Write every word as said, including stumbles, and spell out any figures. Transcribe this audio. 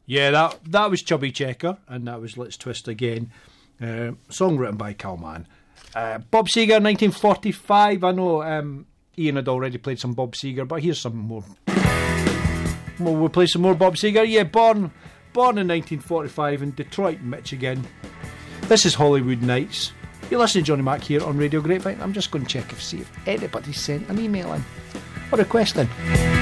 Yeah, that that was Chubby Checker, and that was Let's Twist Again. Uh, song written by Cal Mann. Uh, Bob Seger, nineteen forty-five. I know um, Ian had already played some Bob Seger, but here's some more. Well, we'll play some more Bob Seger. Yeah, born, born in nineteen forty-five in Detroit, Michigan. This is Hollywood Nights. You're listening to Johnny Mac here on Radio Grapevine. I'm just going to check if see if anybody sent an email in or requesting.